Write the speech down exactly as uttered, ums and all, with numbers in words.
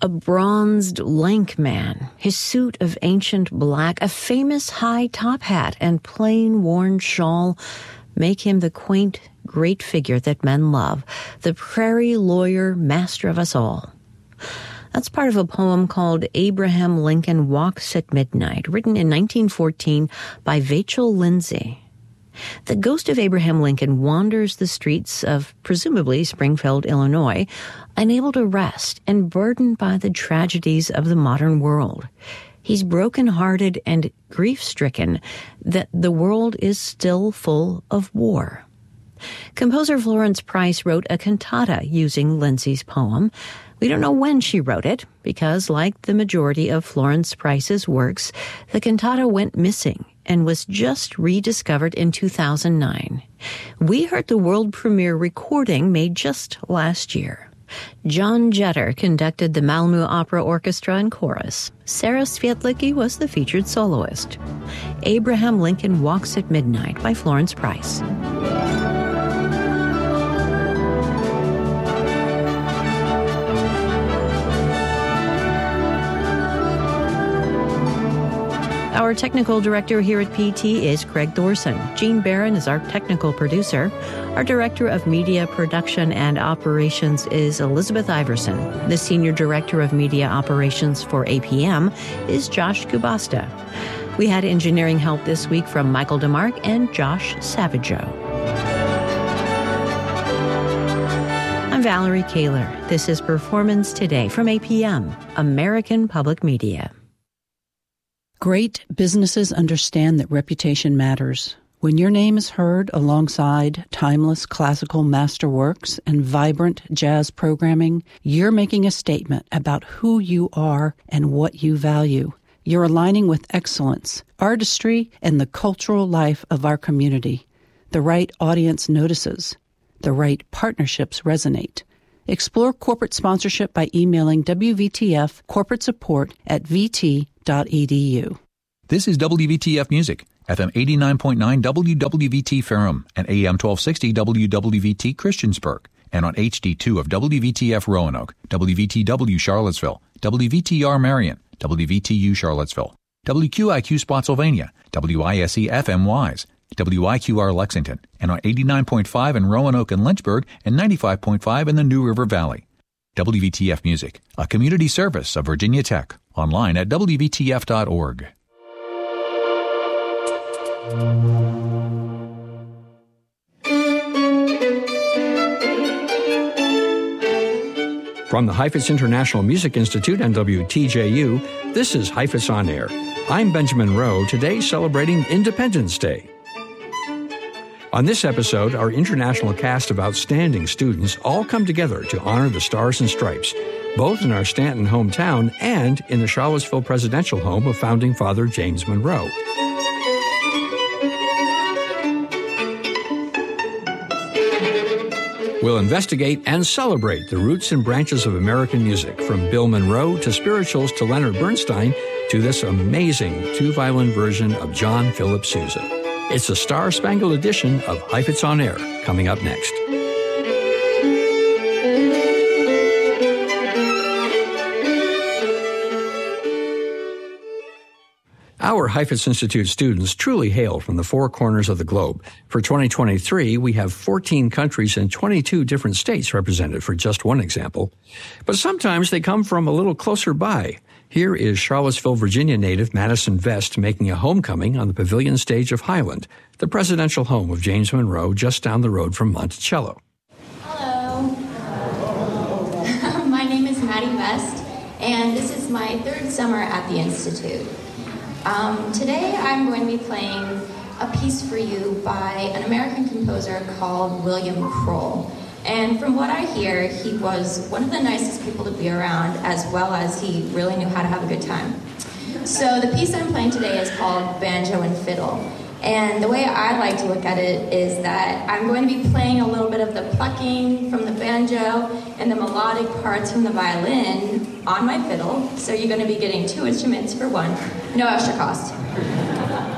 A bronzed, lank man, his suit of ancient black, a famous high top hat, and plain worn shawl make him the quaint, great figure that men love, the prairie lawyer, master of us all. That's part of a poem called Abraham Lincoln Walks at Midnight, written in nineteen fourteen by Vachel Lindsay. The ghost of Abraham Lincoln wanders the streets of, presumably, Springfield, Illinois, unable to rest and burdened by the tragedies of the modern world. He's broken-hearted and grief-stricken that the world is still full of war. Composer Florence Price wrote a cantata using Lindsay's poem. We don't know when she wrote it, because, like the majority of Florence Price's works, the cantata went missing and was just rediscovered in two thousand nine. We heard the world premiere recording made just last year. John Jetter conducted the Malmö Opera Orchestra and Chorus. Sarah Svietlicki was the featured soloist. Abraham Lincoln Walks at Midnight by Florence Price. Our technical director here at P T is Craig Thorson. Gene Barron is our technical producer. Our director of media production and operations is Elizabeth Iverson. The senior director of media operations for A P M is Josh Kubasta. We had engineering help this week from Michael DeMarc and Josh Savageau. I'm Valerie Kaler. This is Performance Today from A P M, American Public Media. Great businesses understand that reputation matters. When your name is heard alongside timeless classical masterworks and vibrant jazz programming, you're making a statement about who you are and what you value. You're aligning with excellence, artistry, and the cultural life of our community. The right audience notices. The right partnerships resonate. Explore corporate sponsorship by emailing W V T F corporate support at v t dot e d u. This is W V T F Music, F M eighty-nine point nine W W V T Ferrum and A M twelve sixty W W V T Christiansburg, and on H D two of W V T F Roanoke, W V T W Charlottesville, W V T R Marion, W V T U Charlottesville, W Q I Q Spotsylvania, W I S E F M Wise, W I Q R Lexington, and on eighty-nine point five in Roanoke and Lynchburg, and ninety-five point five in the New River Valley. W V T F Music, a community service of Virginia Tech, online at W V T F dot org. From the Heifetz International Music Institute and W T J U, this is Heifetz on Air. I'm Benjamin Rowe, today celebrating Independence Day. On this episode, our international cast of outstanding students all come together to honor the Stars and Stripes, both in our Stanton hometown and in the Charlottesville presidential home of Founding Father James Monroe. We'll investigate and celebrate the roots and branches of American music, from Bill Monroe to spirituals to Leonard Bernstein to this amazing two-violin version of John Philip Sousa. It's a star-spangled edition of Heifetz on Air, coming up next. Our Heifetz Institute students truly hail from the four corners of the globe. For twenty twenty-three, we have fourteen countries and twenty-two different states represented, for just one example. But sometimes they come from a little closer by. Here is Charlottesville, Virginia native Madison Vest making a homecoming on the pavilion stage of Highland, the presidential home of James Monroe, just down the road from Monticello. Hello. My name is Maddie Vest, and this is my third summer at the Institute. Um, today I'm going to be playing a piece for you by an American composer called William Kroll. And from what I hear, he was one of the nicest people to be around, as well as he really knew how to have a good time. So the piece I'm playing today is called Banjo and Fiddle. And the way I like to look at it is that I'm going to be playing a little bit of the plucking from the banjo and the melodic parts from the violin on my fiddle. So you're going to be getting two instruments for one, no extra cost.